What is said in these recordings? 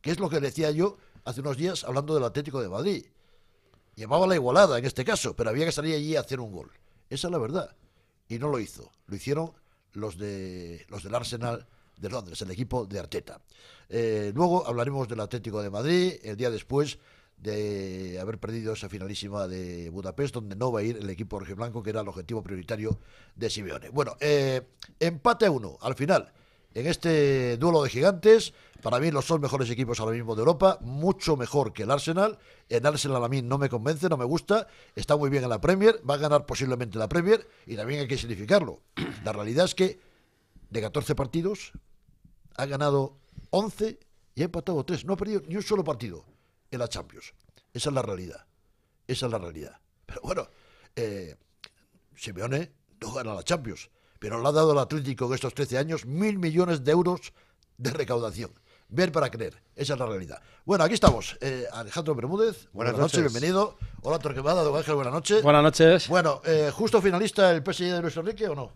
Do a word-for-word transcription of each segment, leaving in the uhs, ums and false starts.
que es lo que decía yo hace unos días hablando del Atlético de Madrid. Llevaba la igualada en este caso, pero había que salir allí a hacer un gol. Esa es la verdad. Y no lo hizo. Lo hicieron los de los del Arsenal de Londres, el equipo de Arteta. Eh, luego hablaremos del Atlético de Madrid, el día después de haber perdido esa finalísima de Budapest, donde no va a ir el equipo rojiblanco, que era el objetivo prioritario de Simeone. Bueno, eh, empate a uno al final. En este duelo de gigantes, para mí los dos mejores equipos ahora mismo de Europa, mucho mejor que el Arsenal. El Arsenal a mí no me convence, no me gusta, está muy bien en la Premier, va a ganar posiblemente la Premier y también hay que significarlo. La realidad es que de catorce partidos ha ganado once y ha empatado tres, no ha perdido ni un solo partido en la Champions. Esa es la realidad, esa es la realidad. Pero bueno, eh, Simeone no gana la Champions, pero le ha dado al Atlético en estos trece años mil millones de euros de recaudación. Ver para creer, esa es la realidad. Bueno, aquí estamos. Eh, Alejandro Bermúdez, buenas, buenas noches, noches, bienvenido. Hola, Torquemada, don Ángel, buenas noches. Buenas noches. Bueno, eh, ¿justo finalista el P S G de Luis Enrique o no?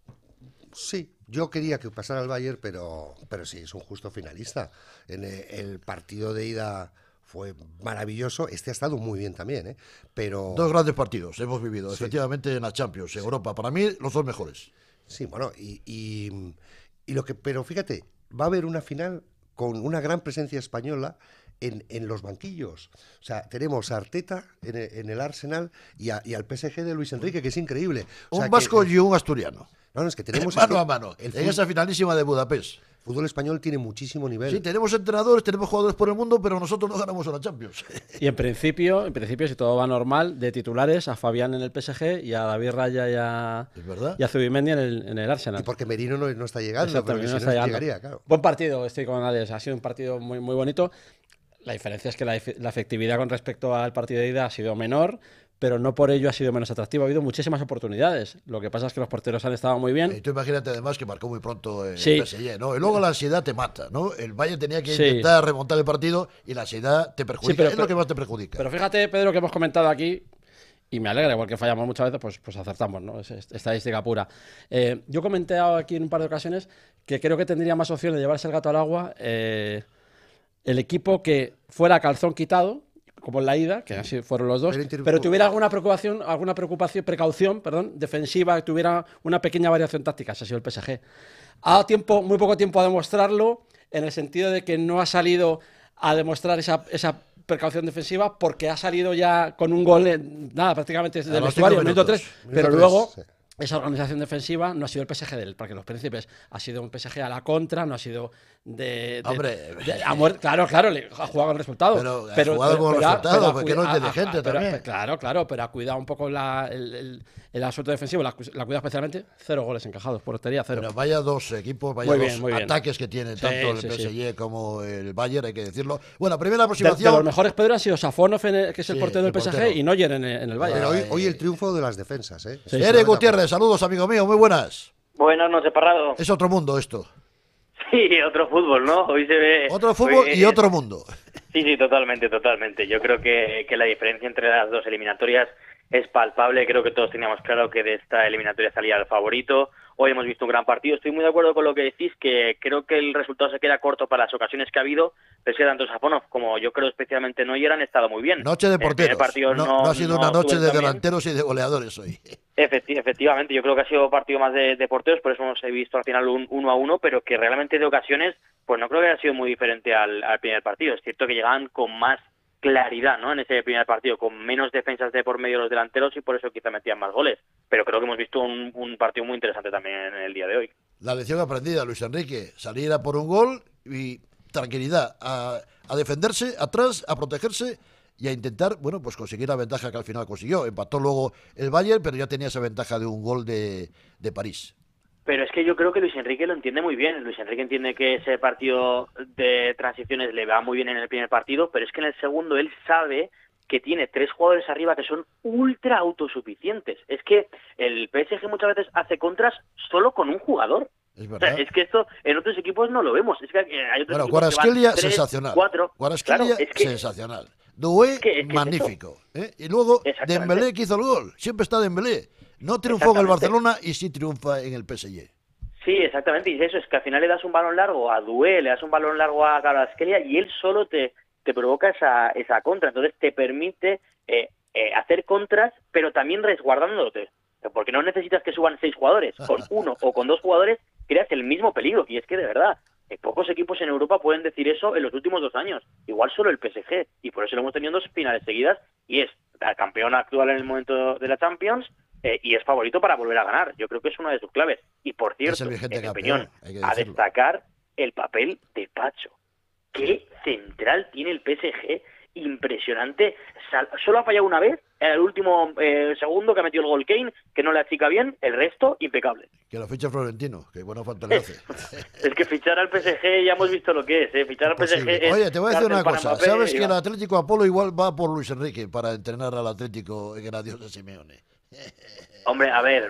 Sí, yo quería que pasara el Bayern, pero, pero sí, es un justo finalista. En el, el partido de ida fue maravilloso, este ha estado muy bien también, ¿eh? Pero... Dos grandes partidos hemos vivido, sí. efectivamente, en la Champions, en sí. Europa. Para mí, los dos mejores. Sí, bueno, y, y, y lo que, pero fíjate, va a haber una final con una gran presencia española en, en los banquillos. O sea, tenemos a Arteta en el, en el Arsenal y, a, y al P S G de Luis Enrique, que es increíble. O sea, un vasco que, y un asturiano. No, no, es que tenemos... mano a mano, el en esa finalísima de Budapest. El fútbol español tiene muchísimo nivel. Sí, tenemos entrenadores, tenemos jugadores por el mundo, pero nosotros no ganamos a la Champions. Y en principio, en principio, si todo va normal, de titulares a Fabián en el P S G y a David Raya y a, ¿Es verdad? y a Zubimendi en el, en el Arsenal. Y porque Merino no, no está llegando, porque no si está no llegando. llegaría, claro. Buen partido, estoy con Alex, ha sido un partido muy, muy bonito. La diferencia es que la, la efectividad con respecto al partido de ida ha sido menor, pero no por ello ha sido menos atractivo. Ha habido muchísimas oportunidades. Lo que pasa es que los porteros han estado muy bien. Y tú imagínate además que marcó muy pronto el sí. P S G, ¿no? Y luego la ansiedad te mata, ¿no? El Bayern tenía que sí. intentar remontar el partido y la ansiedad te perjudica. Sí, pero, es lo que más te perjudica. Pero fíjate, Pedro, que hemos comentado aquí, y me alegra, igual que fallamos muchas veces, pues, pues acertamos, ¿no? Es estadística pura. Eh, yo comenté aquí en un par de ocasiones que creo que tendría más opción de llevarse el gato al agua eh, el equipo que fuera calzón quitado, como en la ida, que así fueron los dos, pero, pero tuviera alguna preocupación, alguna preocupación, precaución, perdón, defensiva, que tuviera una pequeña variación táctica, ese ha sido el P S G. Ha dado tiempo, muy poco tiempo a demostrarlo, en el sentido de que no ha salido a demostrar esa, esa precaución defensiva, porque ha salido ya con un gol, en, nada, prácticamente desde el vestuario, minuto tres, pero tres, luego... Sí. Esa organización defensiva no ha sido el P S G del Parque de los Príncipes, ha sido un P S G a la contra, no ha sido de... de Hombre, de, a muerte, claro, claro, le, ha jugado con el resultado. Pero, pero ha jugado pero, con el pero, resultado, pero, porque no es inteligente a, a, también. Pero, claro, claro, pero ha cuidado un poco la, el, el, el asunto defensivo, la, la cuida especialmente, cero goles encajados, portería cero. Pero vaya dos equipos, vaya muy dos bien, muy bien. ataques que tienen sí, tanto el sí, P S G sí. como el Bayern, hay que decirlo. Bueno, primera aproximación... De, de los mejores, Pedro, ha sido Safonov, que es el sí, portero del P S G, portero. y Neuer en, en el Bayern. Pero hoy, hoy el triunfo de las defensas, ¿eh? Sí, Eric Gutiérrez, saludos, amigo mío, muy buenas. Buenas noches, Parrado. Es otro mundo esto. Sí, otro fútbol, ¿no? Hoy se ve... Otro fútbol hoy, y eh, otro mundo. Sí, sí, totalmente, totalmente. Yo creo que, que la diferencia entre las dos eliminatorias es palpable. Creo que todos teníamos claro que de esta eliminatoria salía el favorito. Hoy hemos visto un gran partido. Estoy muy de acuerdo con lo que decís, que creo que el resultado se queda corto para las ocasiones que ha habido, pero es que tanto Safonov como yo creo especialmente Neuer han estado muy bien. Noche de porteros. No, no, no ha sido no una noche de delanteros y de goleadores hoy. Efecti- efectivamente, yo creo que ha sido partido más de, de porteros, por eso hemos visto al final un uno a uno, pero que realmente de ocasiones, pues no creo que haya sido muy diferente al, al primer partido. Es cierto que llegaban con más claridad, ¿no? En ese primer partido, con menos defensas de por medio de los delanteros y por eso quizá metían más goles. Pero creo que hemos visto un, un partido muy interesante también en el día de hoy. La lección aprendida, Luis Enrique, salir a por un gol y tranquilidad, a, a defenderse atrás, a protegerse y a intentar, bueno, pues conseguir la ventaja que al final consiguió. Empató luego el Bayern, pero ya tenía esa ventaja de un gol de, de París. Pero es que yo creo que Luis Enrique lo entiende muy bien. Luis Enrique entiende que ese partido de transiciones le va muy bien en el primer partido, pero es que en el segundo él sabe que tiene tres jugadores arriba que son ultra autosuficientes. Es que el P S G muchas veces hace contras solo con un jugador. Es verdad. O sea, es que esto en otros equipos no lo vemos. Es que hay otros bueno, equipos Kvaratskhelia, que van tres, sensacional. cuatro. Kvaratskhelia, Claro, es que, sensacional. Doué, es que, es que magnífico. ¿eh? Y luego Dembélé, que hizo el gol. Siempre está Dembélé. No triunfó en el Barcelona y sí triunfa en el P S G. Sí, exactamente, y eso es que al final le das un balón largo a Doué, le das un balón largo a Kvaratskhelia y él solo te, te provoca esa, esa contra, entonces te permite eh, eh, hacer contras, pero también resguardándote, porque no necesitas que suban seis jugadores, con uno o con dos jugadores creas el mismo peligro, y es que de verdad, eh, pocos equipos en Europa pueden decir eso en los últimos dos años, igual solo el P S G, y por eso lo hemos tenido en dos finales seguidas, y es el campeón actual en el momento de la Champions, Eh, y es favorito para volver a ganar. Yo creo que es una de sus claves. Y por cierto, Es el vigente en mi campeón, opinión, hay que a decirlo. destacar el papel de Pacho. Qué central tiene el P S G, impresionante. Sal- solo ha fallado una vez, en el último eh, segundo que ha metido el gol Kane, que no le achica bien, el resto impecable. Que lo ficha Florentino, que buena falta le hace. Es que fichar al P S G ya hemos visto lo que es, ¿eh? Fichar al P S G Imposible. es Oye, te voy a decir cárcel una para cosa. Mbappé ¿Sabes y que el va. Atlético Apolo igual va por Luis Enrique para entrenar al Atlético en el adiós de Simeone? Hombre, a ver...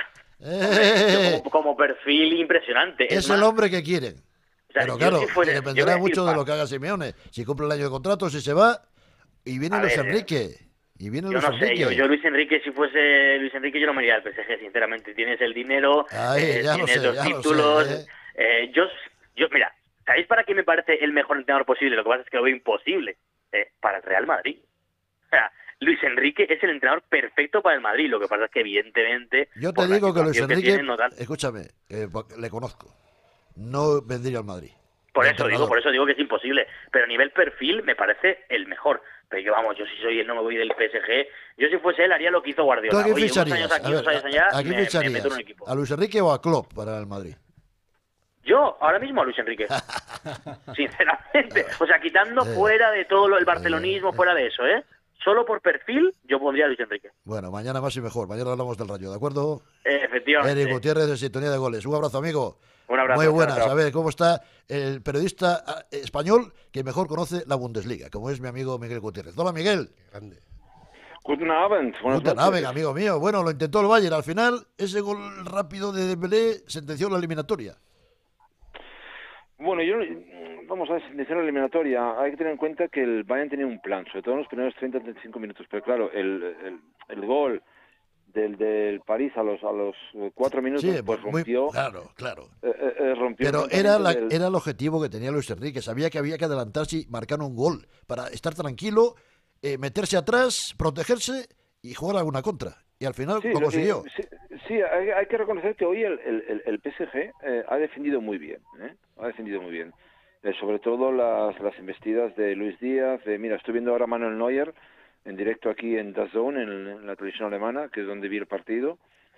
Eh, Yo como, como perfil impresionante. es Es el más, hombre que quieren. o sea, Pero yo claro, si fuera- que yo dependerá voy a decir mucho de pa- lo que haga Simeone. Si cumple el año de contrato, si se va, y viene A Luis ver, Enrique. Y viene Yo Luis no sé, Enrique. yo, yo Luis Enrique, si fuese Luis Enrique, yo no me iría al P S G, sinceramente. Tienes el dinero, Ay, eh, ya lo tienes sé, los ya lo títulos. sé, ¿eh? eh, yo, yo, mira, ¿sabéis para qué me parece el mejor entrenador posible? Lo que pasa es que lo veo imposible. Eh, para el Real Madrid. O sea, Luis Enrique es el entrenador perfecto para el Madrid. Lo que pasa es que, evidentemente, Yo te por la digo que Luis situación Enrique, tiene, no tal. escúchame, eh, porque le conozco. No vendría al Madrid. Por de eso digo, entrenador. por eso digo que es imposible. Pero a nivel perfil me parece el mejor. Pero yo, vamos, yo si soy él, no me voy del P S G. Yo si fuese él, haría lo que hizo ¿Tú Guardiola. a quién Oye, unos ficharías? años aquí, A ver, unos años ¿a- allá, ¿a y quién me, me ficharías? meto en un equipo. ¿A Luis Enrique o a Klopp para el Madrid? Yo, ahora mismo a Luis Enrique. Sinceramente. O sea, quitando fuera de todo lo, el barcelonismo, fuera de eso, ¿eh? Solo por perfil, yo pondría a Luis Enrique. Bueno, mañana más y mejor. Mañana hablamos del Rayo, ¿de acuerdo? Eh, efectivamente. Eric Gutiérrez de Sintonía de Goles. Un abrazo, amigo. Un abrazo. Muy chao, buenas. chao. A ver, ¿cómo está el periodista ah, español que mejor conoce la Bundesliga? Como es mi amigo Miguel Gutiérrez. Hola, Miguel. Grande. Guten Abend. buenas Guten noches. Abend, amigo mío. Bueno, lo intentó el Bayern. Al final, ese gol rápido de Dembélé sentenció la eliminatoria. Bueno, yo vamos a ver, iniciar la eliminatoria. Hay que tener en cuenta que el Bayern tenía un plan, sobre todo en los primeros treinta a treinta y cinco minutos. Pero claro, el, el, el gol del, del París a los a los cuatro minutos Sí, pues muy- rompió, claro, claro. eh, eh, rompió el Pero era, la- planteamiento del- era el objetivo que tenía Luis Enrique. Sabía que había que adelantarse y marcar un gol para estar tranquilo, eh, meterse atrás, protegerse y jugar alguna contra. Y al final Sí, lo lo- consiguió. eh, sí, sí, hay, hay que reconocer que hoy el, el, el- el P S G eh, ha defendido muy bien, ¿eh? ha defendido muy bien. Eh, sobre todo las, las embestidas de Luis Díaz. De, mira, estoy viendo ahora a Manuel Neuer en directo aquí en DAZN, en, en la televisión alemana, que es donde vi el partido,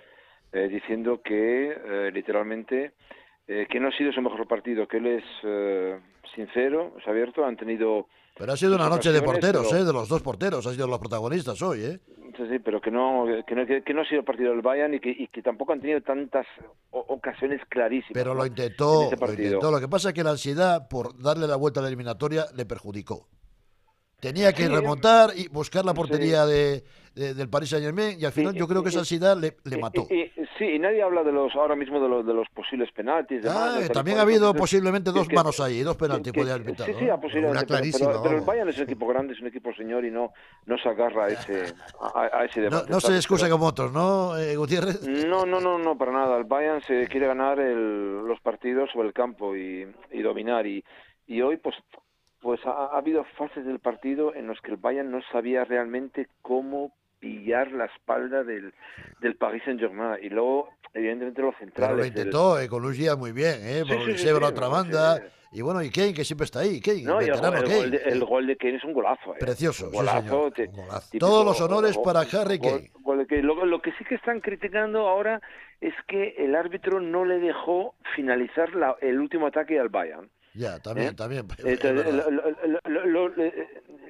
eh, diciendo que eh, literalmente eh, que no ha sido su mejor partido, que él es eh, sincero, es abierto, han tenido... Pero ha sido una sus noche de ocasiones, porteros, pero- ¿eh? De los dos porteros. Han sido los protagonistas hoy, ¿eh? Sí, sí, pero que no, que no, que, que no ha sido el partido del Bayern y que, y que tampoco han tenido tantas o- ocasiones clarísimas. Pero ¿no? lo intentó, en ese lo partido. intentó. Lo que pasa es que la ansiedad por darle la vuelta a la eliminatoria le perjudicó. Tenía que Sí, remontar y buscar la sí. portería de, de- del Paris Saint Germain y al final Y- yo creo que y- esa ansiedad le, le Y- mató. y- y- sí, y nadie habla de los ahora mismo de los, de los posibles penaltis. de Ah, manos, tal y también cual. ha habido Entonces, posiblemente que- dos que- manos ahí, dos penaltis que- podía haber que- pitado. Sí, sí, ¿no? a posibilidades, Una pero, pero, clarísima, pero el vamos. Bayern es un equipo grande, es un equipo señor y no, no se agarra a ese, a, a ese No, debate. no se ¿sabes? excusa Pero- como otros, ¿no, eh, Gutiérrez? No, no, no, no, para nada. El Bayern se quiere ganar el- los partidos sobre el campo y, y dominar. Y, y hoy, pues, pues ha, ha habido fases del partido en los que el Bayern no sabía realmente cómo pillar la espalda del, del Paris Saint-Germain. Y luego, evidentemente, los Pero centrales. lo del- intentó, eh, con Luis Díaz muy bien, ¿eh? Sí, Por sí, Luis sí, Ebro a sí, otra sí, banda. sí. Y bueno, y Kane, que siempre está ahí. Kane, No, y el, veterano gol- el Kane. gol de, el gol de Kane es un golazo. eh. Precioso, Un sí, golazo, señor, te- un golazo. típico Todos los honores gol- para Harry gol- Kane. gol de Kane. Lo, lo que sí que están criticando ahora es que el árbitro no le dejó finalizar la- el último ataque al Bayern. Ya, también, ¿Eh? también. es Entonces, verdad. lo- lo- lo- lo- lo- eh,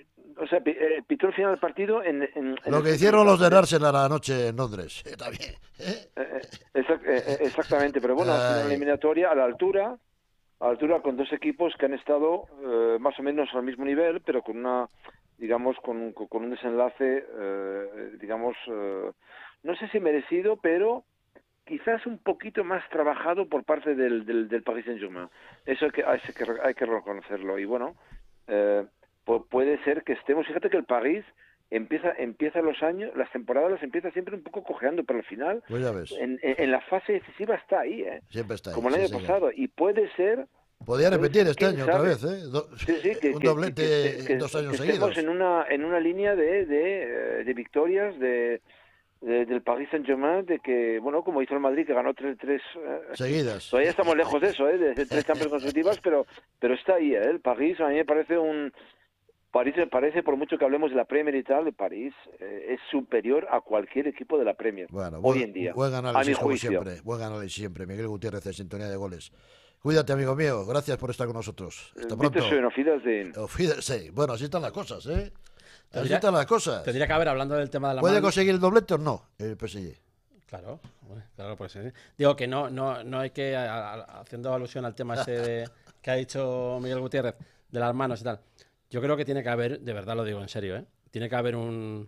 o sea, pi- eh, pitó el final del partido en, en- en Lo el que hicieron los de centro. Arsenal anoche en Londres. Eh, también. ¿eh? Eh, eh, exact- eh, eh, exactamente, pero bueno, ha sido una Ay. eliminatoria a la altura, a la altura con dos equipos que han estado eh, más o menos al mismo nivel, pero con una, digamos, con, un- con un desenlace, eh, digamos, eh, no sé si merecido, pero quizás un poquito más trabajado por parte del, del, del Paris Saint-Germain. Eso hay que, hay que, hay que reconocerlo. Y bueno, eh, pu- puede ser que estemos, fíjate que el París empieza empieza los años, las temporadas las empieza siempre un poco cojeando, pero al final, Pues ya ves. en, en, en la fase decisiva está ahí, ¿eh? Siempre está ahí. Como el sí, año señor. pasado. Y puede ser... Podía puede repetir ser, este quién año otra sabe. vez, ¿eh? Do- Sí, sí, que, un que- doblete que- que- en dos años que seguidos. estemos en una, en una línea de, de, eh, de victorias de, de- del Paris Saint-Germain, de que, bueno, como hizo el Madrid, que ganó tres tres Seguidas. Todavía estamos lejos de eso, ¿eh? De, de tres Champions consecutivas, pero, pero está ahí, ¿eh? El París a mí me parece un... París me parece, por mucho que hablemos de la Premier y tal, el París eh, es superior a cualquier equipo de la Premier Bueno, hoy buen, en día, buen a mi análisis como juicio. siempre. Buen análisis siempre. Miguel Gutiérrez de Sintonía de Goles. Cuídate, amigo mío. Gracias por estar con nosotros. Hasta pronto. Bitte schön, auf Wiedersehen. Auf Wiedersehen. Bueno, así están las cosas, ¿eh? Así Tendría- están las cosas. Tendría que haber, hablando del tema de la ¿Puede mano- conseguir el doblete o no el P S G? Claro, bueno, claro, pues sí. Digo que no, no, no hay que, a- a- haciendo alusión al tema ese de- que ha dicho Miguel Gutiérrez, de las manos y tal, yo creo que tiene que haber, de verdad lo digo en serio, ¿eh? Tiene que haber un,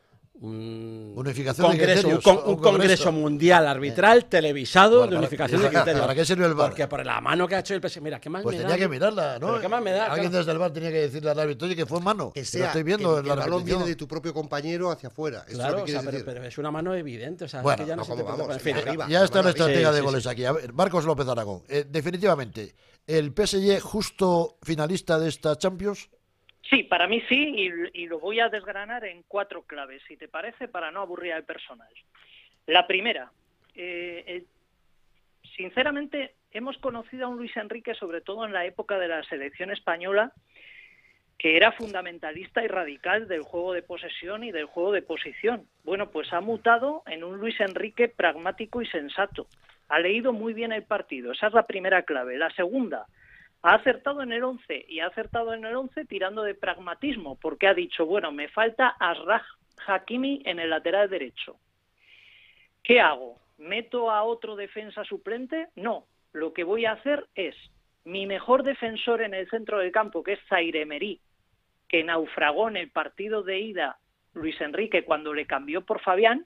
un Unificación de congreso, un, criterios, con- un un congreso. congreso mundial arbitral televisado Bueno, de para- unificación de ¿para- criterios. para qué sirve el V A R? Porque por la mano que ha hecho el P S G, mira, ¿qué más Pues me tenía da? que mirarla, ¿no? Pero ¿qué más me da? Alguien Claro. desde el V A R tenía que decirle al árbitro, oye, que fue mano. Que lo sea, estoy viendo que, en que la el balón repetición. viene de tu propio compañero hacia afuera. Eso es Claro, lo que o sea, quieres pero, decir. pero es una mano evidente. O sea, Bueno, es que ya no, no, se ¿cómo te puede- vamos? en fin, Arriba. Ya está la Sí, estratega sí, de sí, goles sí. aquí. A ver, Marcos López Aragón. Eh, definitivamente, ¿el P S G justo finalista de esta Champions? Sí, para mí sí, y, y lo voy a desgranar en cuatro claves, si te parece, para no aburrir al personal. La primera, eh, eh, sinceramente, hemos conocido a un Luis Enrique, sobre todo en la época de la selección española, que era fundamentalista y radical del juego de posesión y del juego de posición. Bueno, pues ha mutado en un Luis Enrique pragmático y sensato. Ha leído muy bien el partido, esa es la primera clave. La segunda, ha acertado en el once, y ha acertado en el once tirando de pragmatismo, porque ha dicho, bueno, me falta Ashraf Hakimi en el lateral derecho. ¿Qué hago? ¿Meto a otro defensa suplente? No. Lo que voy a hacer es mi mejor defensor en el centro del campo, que es Zaire Emery, que naufragó en el partido de ida Luis Enrique cuando le cambió por Fabián.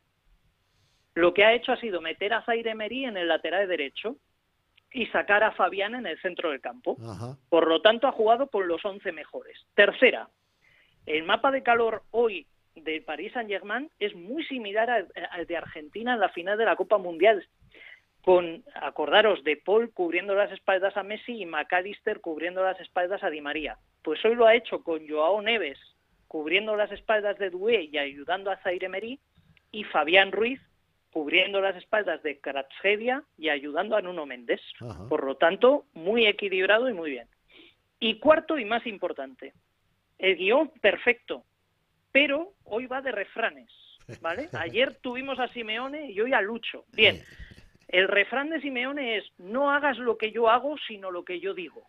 Lo que ha hecho ha sido meter a Zaire Emery en el lateral derecho y sacar a Fabián en el centro del campo. Ajá. Por lo tanto, ha jugado con los once mejores. Tercera, el mapa de calor hoy del Paris Saint-Germain es muy similar al, al de Argentina en la final de la Copa Mundial, con, acordaros, De Paul cubriendo las espaldas a Messi y McAllister cubriendo las espaldas a Di María. Pues hoy lo ha hecho con Joao Neves cubriendo las espaldas de Doué y ayudando a Zaire Emery, y Fabián Ruiz cubriendo las espaldas de Kvaratskhelia y ayudando a Nuno Méndez. Ajá. Por lo tanto, muy equilibrado y muy bien. Y cuarto y más importante, el guión perfecto, pero hoy va de refranes, ¿vale? Ayer tuvimos a Simeone y hoy a Lucho. Bien, el refrán de Simeone es no hagas lo que yo hago, sino lo que yo digo.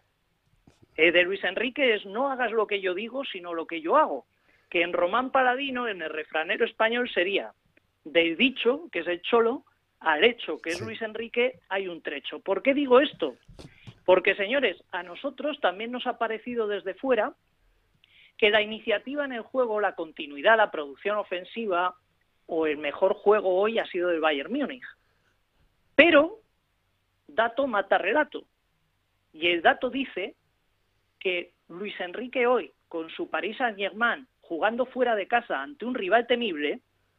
El de Luis Enrique es no hagas lo que yo digo, sino lo que yo hago. Que en Román Paladino, en el refranero español, sería del dicho, que es el cholo, al hecho, que es Sí. Luis Enrique, hay un trecho. ¿Por qué digo esto? Porque, señores, a nosotros también nos ha parecido desde fuera que la iniciativa en el juego, la continuidad, la producción ofensiva o el mejor juego hoy ha sido del Bayern Múnich. Pero dato mata relato. Y el dato dice que Luis Enrique hoy, con su Paris Saint-Germain, jugando fuera de casa ante un rival temible,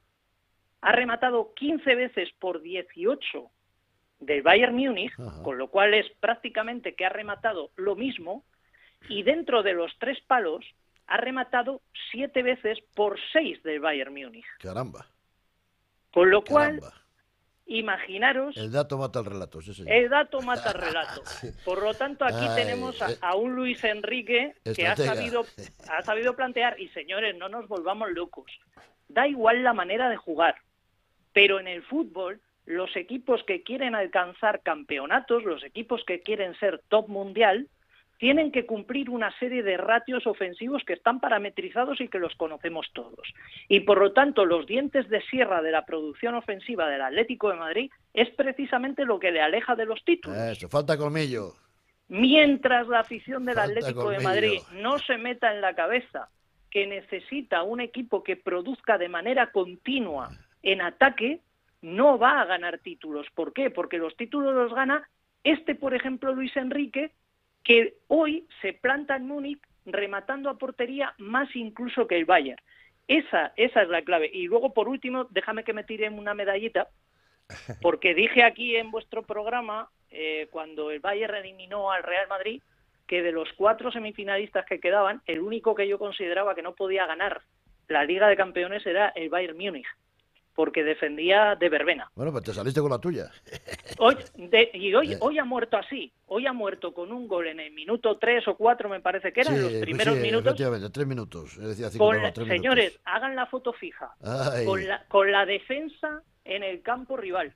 ha rematado quince veces por dieciocho del Bayern Múnich, Ajá. con lo cual es prácticamente que ha rematado lo mismo, y dentro de los tres palos ha rematado siete veces por seis del Bayern Múnich. Caramba. Con lo cual, Caramba. imaginaros, El dato mata el relato, sí, señor. el dato mata el relato. Por lo tanto, aquí Ay, tenemos a, eh. a un Luis Enrique que ha Estratega. sabido, ha sabido plantear, y señores, no nos volvamos locos, da igual la manera de jugar, pero en el fútbol, los equipos que quieren alcanzar campeonatos, los equipos que quieren ser top mundial, tienen que cumplir una serie de ratios ofensivos que están parametrizados y que los conocemos todos. Y por lo tanto, los dientes de sierra de la producción ofensiva del Atlético de Madrid es precisamente lo que le aleja de los títulos. Eso, falta colmillo. Mientras la afición del Falta Atlético de colmillo. Madrid no se meta en la cabeza que necesita un equipo que produzca de manera continua en ataque, no va a ganar títulos. ¿Por qué? Porque los títulos los gana este, por ejemplo, Luis Enrique, que hoy se planta en Múnich rematando a portería más incluso que el Bayern. Esa, esa es la clave. Y luego, por último, déjame que me tire una medallita, porque dije aquí en vuestro programa, eh, cuando el Bayern eliminó al Real Madrid, que de los cuatro semifinalistas que quedaban, el único que yo consideraba que no podía ganar la Liga de Campeones era el Bayern Múnich, porque defendía de verbena. Bueno, pues te saliste con la tuya. Hoy, de, y hoy, hoy ha muerto así, hoy ha muerto con un gol en el minuto tres o cuatro, me parece que eran Sí, los primeros sí, minutos. efectivamente, tres minutos. Es decir, cinco, Con no, la- tres señores, minutos. hagan la foto fija, Ay. con la, con la defensa en el campo rival.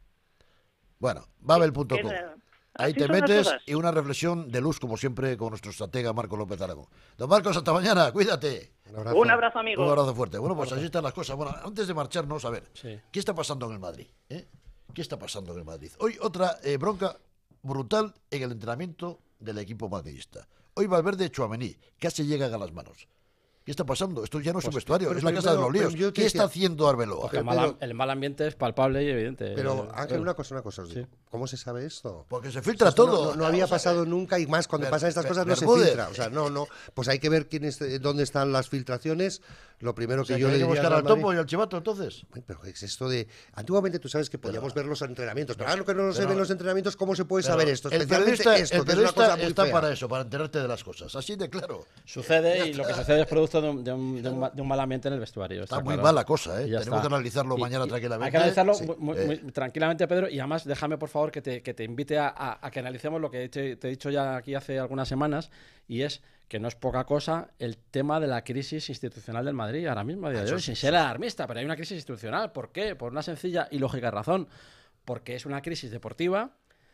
Bueno, babel punto com. Que era- Ahí así te son las metes cosas. y una reflexión de luz, como siempre, con nuestro estratega Marco López Aragón. Don Marcos, hasta mañana, cuídate. Un abrazo. Un abrazo, amigo. Un abrazo fuerte. Bueno, pues así están las cosas. Bueno, antes de marcharnos, a ver, Sí. ¿qué está pasando en el Madrid? eh? ¿Qué está pasando en el Madrid? Hoy otra eh, bronca brutal en el entrenamiento del equipo madridista. Hoy Valverde Tchouaméni casi llegan a las manos. ¿Qué está pasando? Esto ya no es un vestuario, pero es la casa de primero, los líos. pero yo te ¿Qué está decía- haciendo Arbeloa? Porque el, pero- mal, el mal ambiente es palpable y evidente. Pero, Eh, Ángel, bueno. una cosa, una cosa. os digo. Sí. ¿Cómo se sabe esto? Porque se filtra Esto no- todo. No, no había O sea, pasado nunca y más cuando Ber- pasan estas Ber- cosas no se Bermúdez. filtra. O sea, no, no. Pues hay que ver quién es, dónde están las filtraciones. Lo primero o sea, que que yo hay le que diría buscar al al Madrid- topo y al chivato, entonces. Ay, pero ¿qué es esto de...? Antiguamente tú sabes que podíamos ver los entrenamientos, pero ahora que no se ven los entrenamientos, ¿cómo se puede saber esto? El Especialmente periodista, esto, el que es una periodista cosa muy está fea. para eso, para enterarte de las cosas. Así de claro. Sucede y lo que sucede es producto de un, de un- de un ma- de un mal ambiente en el vestuario. Está Está muy claro. mala cosa, ¿eh? Y ya Tenemos está. que analizarlo Y- mañana y tranquilamente. Hay que analizarlo Sí. muy, Eh, muy tranquilamente, Pedro, y además déjame, por favor, que te, que te invite a, a- a que analicemos lo que te, te he dicho ya aquí hace algunas semanas, y es que no es poca cosa el tema de la crisis institucional del Madrid ahora mismo, a día de hoy, sin ser alarmista, pero hay una crisis institucional. ¿Por qué? Por una sencilla y lógica razón. Porque es una crisis deportiva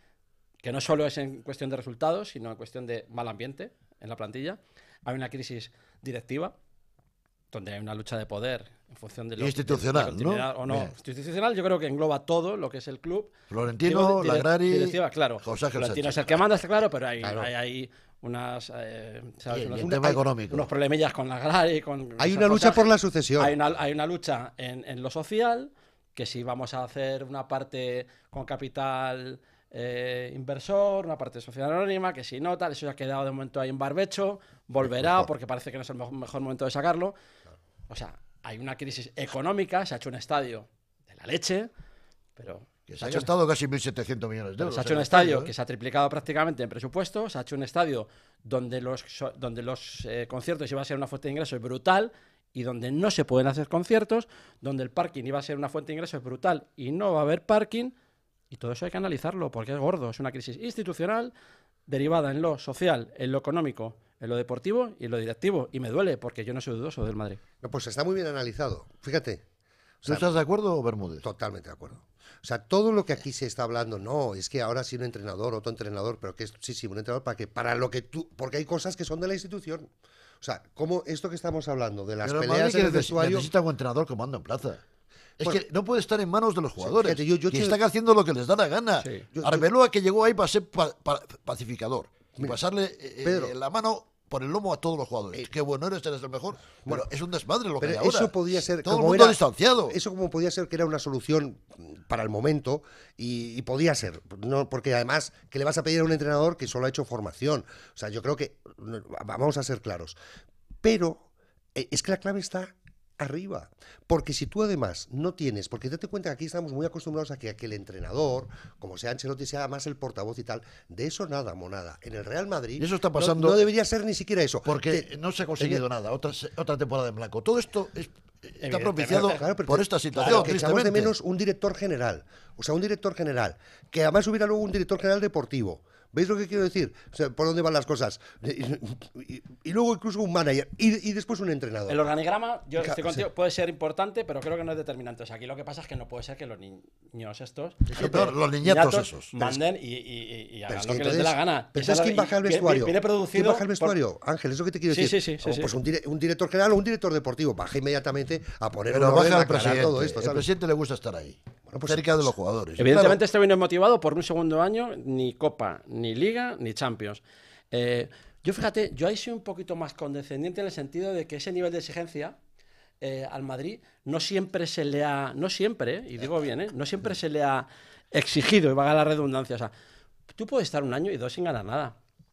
que no solo es en cuestión de resultados, sino en cuestión de mal ambiente en la plantilla. Hay una crisis directiva, donde hay una lucha de poder en función de lo Institucional, de la continuidad ¿no? o no. Bien. Institucional, yo creo que engloba todo lo que es el club. Florentino, Digo, dire- Lagrari, directiva, claro. José Ángel Florentino Sánchez. es el que manda, está claro, pero hay, Claro. hay, hay unas, eh, ¿sabes? Y- y unos, el una- tema hay económico. unos problemillas con Lagrari, con Hay José una lucha Ángel. por la sucesión. Hay una, hay una lucha en, en lo social, que si vamos a hacer una parte con capital eh, inversor, una parte de sociedad anónima, que si no, tal, eso ya ha quedado de momento ahí en barbecho, volverá porque parece que no es el mejor, mejor momento de sacarlo. O sea, hay una crisis económica, se ha hecho un estadio de la leche, pero... Que se se ha ha hecho- gastado casi mil setecientos millones de pero euros. se ha en hecho un el estadio ¿eh? que se ha triplicado prácticamente en presupuesto, se ha hecho un estadio donde los, so- donde los eh, conciertos iba a ser una fuente de ingresos brutal y donde no se pueden hacer conciertos, donde el parking iba a ser una fuente de ingresos brutal y no va a haber parking, y todo eso hay que analizarlo porque es gordo, es una crisis institucional derivada en lo social, en lo económico, en lo deportivo y en lo directivo, y me duele porque yo no soy dudoso del Madrid. No, pues está muy bien analizado. Fíjate. O ¿Tú sea, estás de acuerdo, Bermúdez? totalmente de acuerdo. O sea, todo lo que aquí se está hablando, no, es que ahora sí un entrenador, otro entrenador, pero que es, sí, sí, un entrenador para que, para lo que tú, porque hay cosas que son de la institución. O sea, como esto que estamos hablando de las Pero el peleas Madrid en el que neces- vestuario, necesita un entrenador que manda en plaza. Es Bueno, que no puede estar en manos de los jugadores, fíjate, yo- yo que te- están haciendo lo que les da la gana. Sí. Yo- yo- Arbeloa, que llegó ahí para ser pa- pa- pacificador y Mira, pasarle eh, Pedro. eh, la mano por el lomo a todos los jugadores. Qué bueno eres, eres el mejor. Bueno, es un desmadre lo que pero hay ahora. eso podía ser Todo el como mundo era- distanciado. Eso como podía ser que era una solución para el momento y, y podía ser, no, porque además que le vas a pedir a un entrenador que solo ha hecho formación. O sea, yo creo que no, vamos a ser claros. Pero eh, es que la clave está arriba, porque si tú además no tienes, porque date cuenta que aquí estamos muy acostumbrados a que, a que el entrenador, como sea Ancelotti, sea más el portavoz y tal, de eso nada, monada. En el Real Madrid Y eso está no- pasando- no, debería ser ni siquiera eso. Porque Te- no se ha conseguido nada. Otra, se- otra temporada en blanco. Todo esto es- está Evidentemente, propiciado Claro, pero por que- esta situación. claro, que echamos de tristemente. menos un director general. O sea, un director general. Que además hubiera luego un director general deportivo. ¿Veis lo que quiero decir? O sea, por dónde van las cosas. Y, y- y luego incluso un manager. Y, y después un entrenador. El organigrama, yo Ca- estoy contigo, sí. puede ser importante, pero creo que no es determinante. O sea, aquí lo que pasa es que no puede ser que los niños estos, Sí, pero los niñatos esos. manden y, y, y- y Pero hagan es lo que que les dé la entonces- gana. Pero Esa es es la- quién baja el y viene- vestuario. Viene ¿Quién producido baja el por- vestuario? Ángel, eso que te quiero Sí, decir. sí, sí, sí, Oh, sí. Pues un, dire- un director general o un director deportivo. Baja inmediatamente a poner Pero un orden, baja a el aclarar presidente. todo esto. El ¿sabes? presidente le gusta estar ahí. pues, cerca de los jugadores. Evidentemente Claro, este vino motivado por un segundo año, ni Copa, ni Liga, ni Champions. Eh, yo fíjate, yo ahí soy un poquito más condescendiente en el sentido de que ese nivel de exigencia eh, al Madrid no siempre se le ha, no siempre, eh, y digo bien, eh, no siempre se le ha exigido, y valga la redundancia. O sea, tú puedes estar un año y dos sin ganar nada.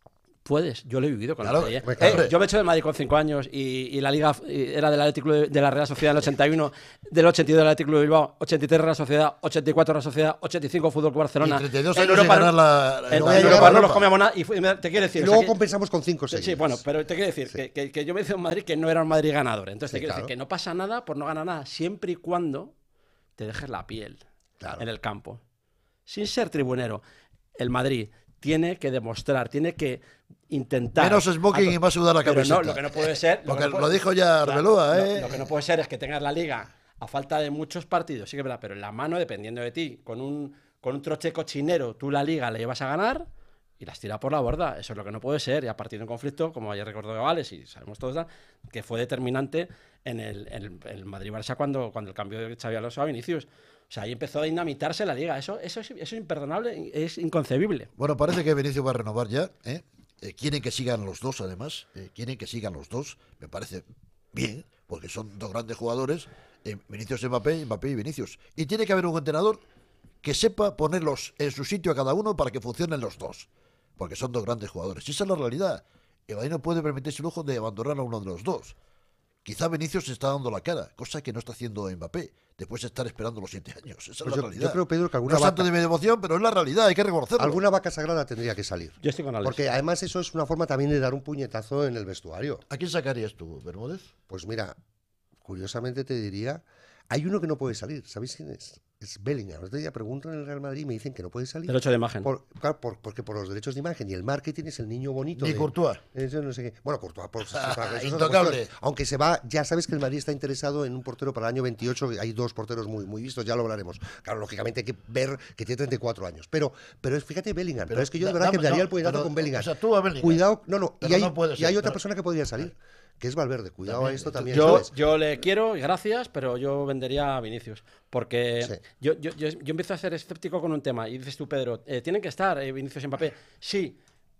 puedes. Yo lo he vivido con Claro, el Madrid. ¿eh? hombre, claro. Eh, yo me he hecho del Madrid con cinco años y, y la Liga eh, era del Atlético de, de la Real Sociedad del ochenta y uno, del ochenta y dos del Atlético de Bilbao, ochenta y tres Real Sociedad, ochenta y cuatro Real Sociedad, ochenta y cinco Fútbol Club Barcelona. Y treinta y dos En años sin Europa, ganar la- en, no voy a en llegar Europa a no los Europa. comíamos nada. Y fue- te quiero decir. Y o sea, luego que- compensamos con cinco Sí, seguidas. sí, bueno, pero te quiero decir Sí. que, que- que yo me hice un Madrid que no era un Madrid ganador. Entonces te Sí, quiero claro. decir que no pasa nada por no ganar nada, siempre y cuando te dejes la piel Claro. en el campo. Sin ser tribunero, el Madrid tiene que demostrar, tiene que intentar. Menos smoking algo- y más sudar la Pero camiseta. no, lo que no puede ser. lo Porque que no lo puede- dijo ya Claro, Arbeloa, lo- ¿eh? Lo que no puede ser es que tengas la liga a falta de muchos partidos, sí que es verdad, pero en la mano, dependiendo de ti, con un, con un troche cochinero, tú la liga la llevas a ganar y las tira por la borda. Eso es lo que no puede ser. Y a partir de un conflicto, como ayer recordó Gales, y sabemos todos, que fue determinante en el, en el, el Madrid-Barça cuando, cuando el cambio de Xabi Alonso a Vinicius. O sea, ahí empezó a dinamitarse la liga. Eso, eso, es, eso es imperdonable, es inconcebible. Bueno, parece que Vinicius va a renovar ya. ¿eh? Eh, quieren que sigan los dos, además. Eh, quieren que sigan los dos. Me parece bien, porque son dos grandes jugadores. Eh, Vinicius Mbappé, Mbappé y Vinicius. Y tiene que haber un entrenador que sepa ponerlos en su sitio a cada uno para que funcionen los dos. Porque son dos grandes jugadores. Y esa es la realidad. El Madrid no puede permitirse el lujo de abandonar a uno de los dos. Quizá Vinicius se está dando la cara, cosa que no está haciendo Mbappé, después de estar esperando los siete años. Esa es Pues la yo- realidad. yo creo, Pedro, que alguna no es tanto vaca- de mi devoción, pero es la realidad, hay que reconocerlo. Alguna vaca sagrada tendría que salir. Yo estoy con Alex. Porque además eso es una forma también de dar un puñetazo en el vestuario. ¿A quién sacarías tú, Bermúdez? Pues mira, curiosamente te diría, hay uno que no puede salir, ¿sabéis quién es? Es Bellingham. El otro día pregunto en el Real Madrid y me dicen que no puede salir. Derecho de imagen. Por, claro, por- porque por los derechos de imagen y el marketing es el niño bonito. Ni de- Courtois. Eso no sé qué. Bueno, Courtois, por, Ah, para- eso es otra intocable. cuestión. Aunque se va, ya sabes que el Madrid está interesado en un portero para el año veintiocho. Hay dos porteros muy, muy vistos, ya lo hablaremos. Claro, lógicamente hay que ver que tiene treinta y cuatro años. Pero, pero es, fíjate, Bellingham. Pero, Pero es que yo de da- verdad que dame- me daría no, el puñetazo pero, con Bellingham. o sea, tú a Bellingham. Cuidado, no, no. Pero Y hay, no puede y ser, hay otra pero- persona que podría salir, que es Valverde. Cuidado También, a esto tú- también. Yo, ¿sabes? yo le quiero, y gracias, pero yo vendería a Vinicius. Porque Sí. yo, yo, yo, yo empiezo a ser escéptico con un tema. Y dices tú, Pedro, eh, ¿tienen que estar eh, Vinicius y Mbappé? Sí.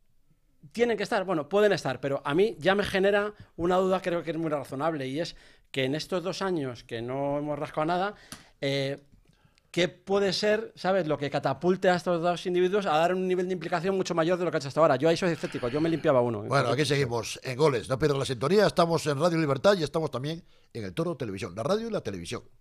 ¿Tienen que estar? Bueno, pueden estar, pero a mí ya me genera una duda, creo que es muy razonable, y es que en estos dos años que no hemos rascado nada, eh, ¿qué puede ser, sabes, lo que catapulte a estos dos individuos a dar un nivel de implicación mucho mayor de lo que ha hecho hasta ahora? Yo ahí soy escéptico, yo me limpiaba uno. Bueno, aquí seguimos en Goles. No pierdas la sintonía. Estamos en Radio Libertad y estamos también en el Toro Televisión, la radio y la televisión.